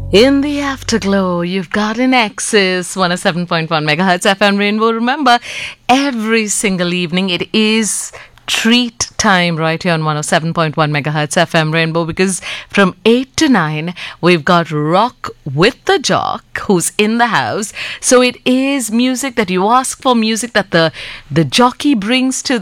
In the afterglow, you've got an Axis 107.1 megahertz FM Rainbow. Remember, every single evening it is treat time right here on 107.1 megahertz FM Rainbow, because from 8 to 9 we've got Rock with the Jock who's in the house. So it is music that you ask for, music that the jockey brings to